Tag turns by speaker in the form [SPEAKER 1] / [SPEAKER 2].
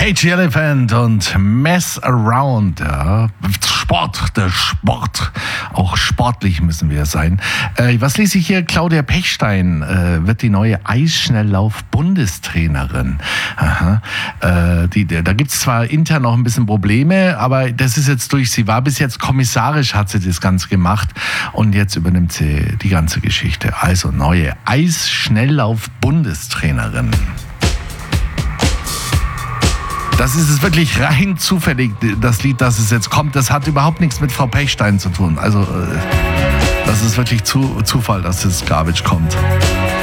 [SPEAKER 1] Cage Elephant und Mess Around. Ja. Der Sport. Auch sportlich müssen wir sein. Was lese ich hier? Claudia Pechstein wird die neue Eisschnelllauf-Bundestrainerin. Aha. Da gibt es zwar intern noch ein bisschen Probleme, aber das ist jetzt durch. Sie war bis jetzt kommissarisch, hat sie das Ganze gemacht und jetzt übernimmt sie die ganze Geschichte. Also neue Eisschnelllauf-Bundestrainerin. Das ist es wirklich rein zufällig, das Lied, das es jetzt kommt. Das hat überhaupt nichts mit Frau Pechstein zu tun. Also, das ist wirklich Zufall, dass das Garbage kommt.